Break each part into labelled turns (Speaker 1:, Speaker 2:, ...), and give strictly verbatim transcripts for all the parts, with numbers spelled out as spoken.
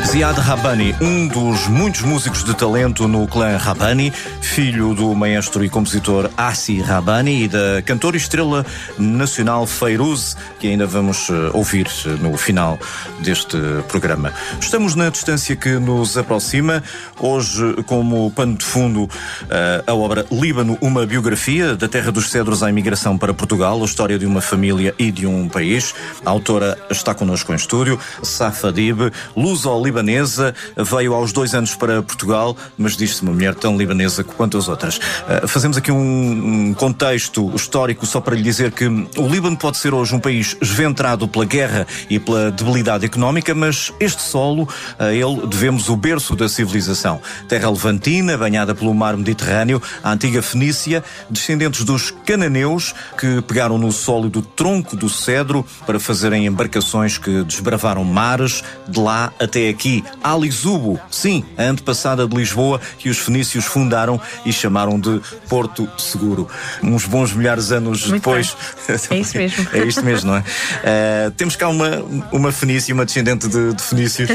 Speaker 1: Ziad Rabbani, um dos muitos músicos de talento no clã Rabbani, filho do maestro e compositor Assi Rabbani e da cantora e estrela nacional Fairuz, que ainda vamos ouvir no final deste programa. Estamos na distância que nos aproxima. Hoje, como pano de fundo, a obra Líbano, uma biografia da terra dos cedros à imigração para Portugal, a história de uma família e de um país. A autora está connosco em estúdio, Safa Dib, luso-libanesa, veio aos dois anos para Portugal, mas diz-se uma mulher tão libanesa quanto as outras. Uh, fazemos aqui um, um contexto histórico só para lhe dizer que o Líbano pode ser hoje um país esventrado pela guerra e pela debilidade económica, mas este solo, a ele devemos o berço da civilização. Terra levantina, banhada pelo mar Mediterrâneo, a antiga Fenícia, descendentes dos cananeus que pegaram no sólido tronco do cedro para fazerem embarcações que desbravaram mares de lá até aqui. Ali Zubo, sim, a antepassada de Lisboa, que os fenícios fundaram e chamaram de Porto Seguro. Uns bons milhares de anos
Speaker 2: Muito
Speaker 1: depois.
Speaker 2: É isso mesmo.
Speaker 1: É isto mesmo, não é? Uh, temos cá uma, uma fenícia, uma descendente de, de fenícios,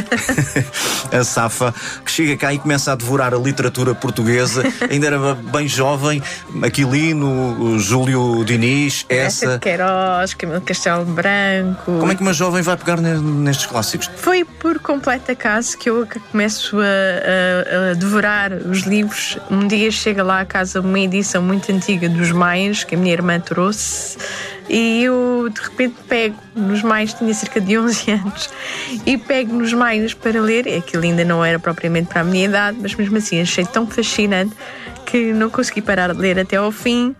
Speaker 1: a Safa, que chega cá e começa a devorar a literatura portuguesa. Ainda era bem jovem, Aquilino, Júlio Diniz, essa.
Speaker 2: Queiroz, Castelo Branco.
Speaker 1: Como é que uma jovem vai pegar nestes clássicos?
Speaker 2: Foi por completo acaso que eu começo a, a, a devorar os livros. Um dia chega lá a casa uma edição muito antiga dos Maias, que a minha irmã trouxe, e eu de repente pego nos Maias, tinha cerca de onze anos, e pego nos Maias para ler. Aquilo ainda não era propriamente para a minha idade, mas mesmo assim achei tão fascinante que não consegui parar de ler até ao fim,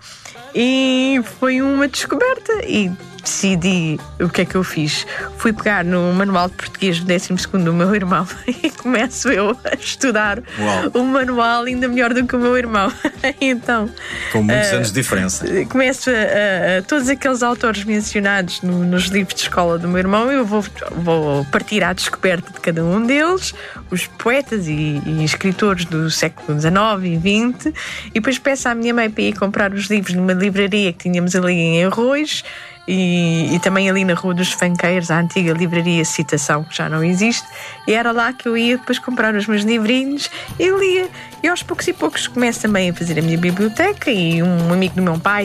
Speaker 2: e foi uma descoberta. E decidi o que é que eu fiz. Fui pegar no manual de português do décimo segundo do meu irmão e começo eu a estudar
Speaker 1: Uau.
Speaker 2: o manual ainda melhor do que o meu irmão. Então,
Speaker 1: com muitos
Speaker 2: uh,
Speaker 1: anos de diferença.
Speaker 2: Começo a, a, a todos aqueles autores mencionados no, nos livros de escola do meu irmão, eu vou, vou partir à descoberta de cada um deles, os poetas e, e escritores do século dezenove e vinte, e depois peço à minha mãe para ir comprar os livros numa livraria que tínhamos ali em Arroz. E, e também ali na Rua dos Fanqueiros, a antiga livraria Citação, que já não existe, e era lá que eu ia depois comprar os meus livrinhos e lia. E aos poucos e poucos começo também a fazer a minha biblioteca, e um amigo do meu pai